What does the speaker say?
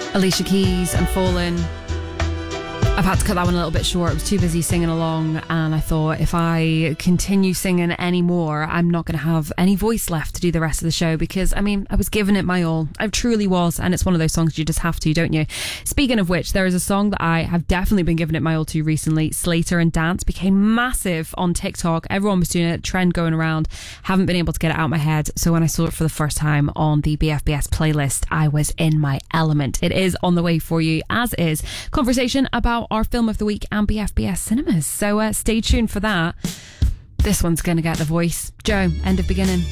Alicia Keys and Fallen. I've had to cut that one a little bit short. I was too busy singing along, and I thought if I continue singing any more, I'm not going to have any voice left to do the rest of the show, because I was giving it my all. I truly was, and it's one of those songs you just have to, don't you? Speaking of which, there is a song that I have definitely been giving it my all to recently. Slater and Dance became massive on TikTok. Everyone was doing it, trend going around. Haven't been able to get it out of my head, so when I saw it for the first time on the BFBS playlist, I was in my element. It is on the way for you, as is conversation about our film of the week and BFBS cinemas. So stay tuned for that. This one's going to get the voice. Joe, end of beginning.